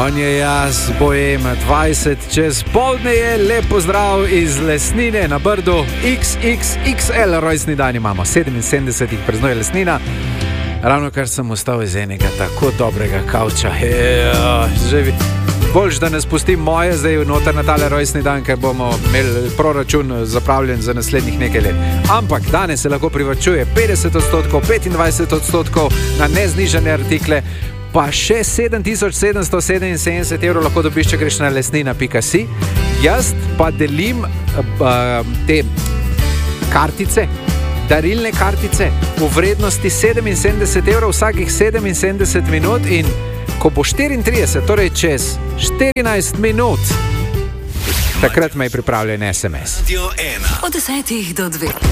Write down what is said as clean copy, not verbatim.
On je jaz, Bohem, 20 čez poldne je, lep pozdrav iz Lesnine na Brdu, XXXL rojstni dan imamo, 77 jih praznuje Lesnina. Ravno kar sem ustal iz enega tako dobrega kavča, boljš, da ne spustim moje zdaj noter na tale rojstni dan, ker bomo imeli proračun zapravljen za naslednjih nekaj let. Ampak danes se lahko privarčuje 50%, 25% na neznižane artikle, pa še 7777 evrov lahko dobiš, če greš na lesnina.si. Jaz pa delim te kartice, darilne kartice v vrednosti 77 evrov vsakih 77 minut in ko bo 34, torej čez 14 minut, takrat me je pripravljen SMS. Od 10 do 2.